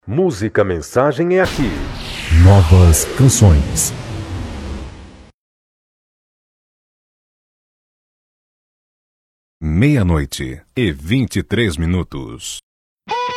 Música Mensagem é aqui. Novas canções. Meia-noite e 23 minutos.